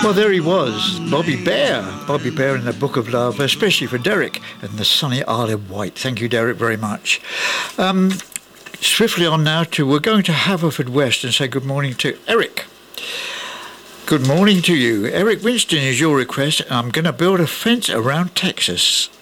Well, there he was, Bobby Bear. Bobby Bear in the Book of Love, especially for Derek and the sunny Isle of Wight. Thank you, Derek, very much. Swiftly on now we're going to Haverfordwest and say good morning to Eric. Good morning to you. Eric Winston is your request. I'm going to build a fence around Texas.